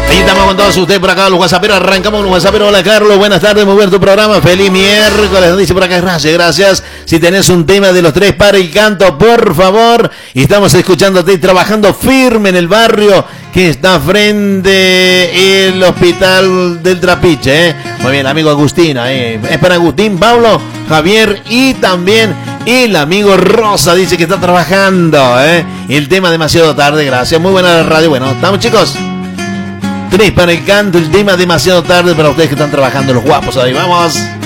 Ahí estamos con todos ustedes por acá, los whatsapperos. Arrancamos los whatsapperos. Hola, Carlos. Buenas tardes, muy buen tu programa. Feliz miércoles. Dice por acá, gracias. Si tenés un tema de los tres para el canto, por favor. Y estamos escuchándote y trabajando firme en el barrio que está frente al hospital del Trapiche. Muy bien, amigo Agustín. Es para Agustín, Pablo, Javier y también el amigo Rosa. Dice que está trabajando. El tema demasiado tarde. Gracias. Muy buena la radio. Bueno, estamos, chicos. Tres para el canto, el tema demasiado tarde para ustedes que están trabajando, los guapos. Ahí vamos.